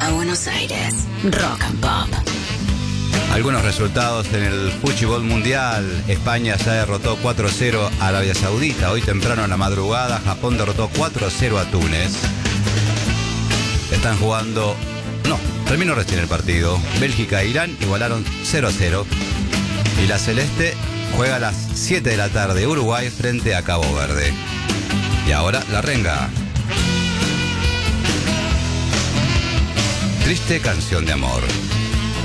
a Buenos Aires. Rock and Pop. Algunos resultados en el fútbol mundial. España ya derrotó 4-0 a Arabia Saudita. Hoy temprano en la madrugada, Japón derrotó 4-0 a Túnez. Están jugando... No, terminó recién el partido. Bélgica e Irán igualaron 0-0. Y la Celeste juega a las 7 de la tarde, Uruguay frente a Cabo Verde. Y ahora la renga. Triste canción de amor.